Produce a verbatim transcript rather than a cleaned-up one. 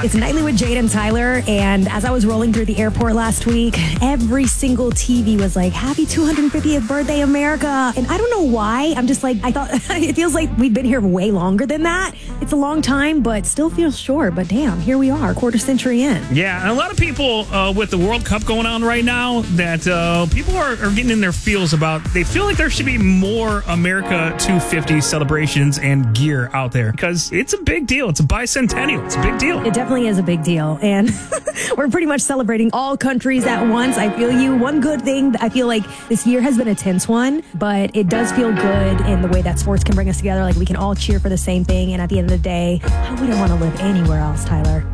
It's Nightly with Jade and Tyler, and as I was rolling through the airport last week, every single T V was like, happy two hundred fiftieth birthday, America. And I don't know why. I'm just like, I thought, it feels like we've been here way longer than that. It's a long time, but still feels short. But damn, here we are, quarter century in. Yeah, and a lot of people uh, with the World Cup going on right now, that uh, people are, are getting in their feels about, they feel like there should be more America two fifty celebrations and gear out there, because it's a big deal. It's a bicentennial. It's a big deal. It definitely is a big deal. And we're pretty much celebrating all countries at once. I feel you. One good thing, I feel like this year has been a tense one, but it does feel good in the way that sports can bring us together. Like we can all cheer for the same thing. And at the end of the day, I wouldn't want to live anywhere else, Tyler.